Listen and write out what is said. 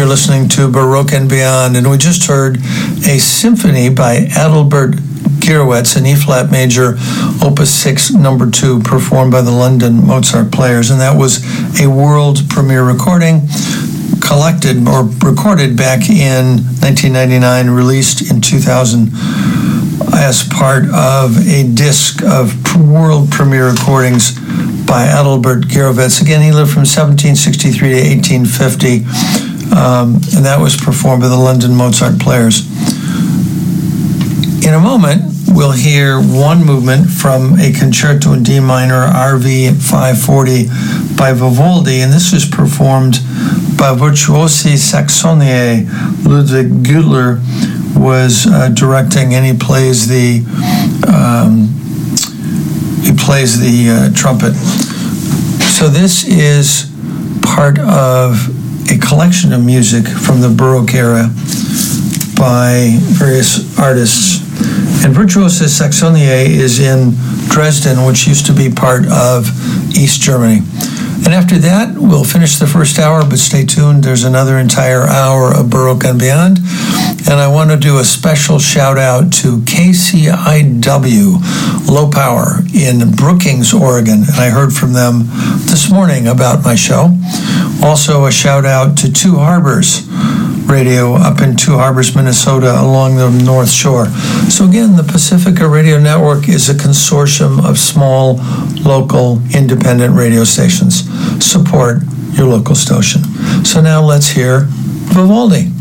You're listening to Baroque and Beyond, and we just heard a symphony by Adalbert Gyrowetz in E-flat major, Opus 6, number 2, performed by the London Mozart Players, and that was a world premiere recording collected or recorded back in 1999, released in 2000 as part of a disc of world premiere recordings by Adalbert Gyrowetz. Again, he lived from 1763 to 1850, and that was performed by the London Mozart Players. In a moment, we'll hear one movement from a concerto in D minor, RV 540 by Vivaldi, and this was performed by Virtuosi Saxoniae. Ludwig Güttler was directing, and he plays the trumpet. So this is part of a collection of music from the Baroque era by various artists. And Virtuosi Saxoniae is in Dresden, which used to be part of East Germany. And after that, we'll finish the first hour, but stay tuned. There's another entire hour of Baroque and Beyond. And I want to do a special shout out to KCIW Low Power in Brookings, Oregon. And I heard from them this morning about my show. Also a shout out to Two Harbors Radio up in Two Harbors, Minnesota, along the North Shore. So again, the Pacifica Radio Network is a consortium of small, local, independent radio stations. Support your local station. So now let's hear Vivaldi.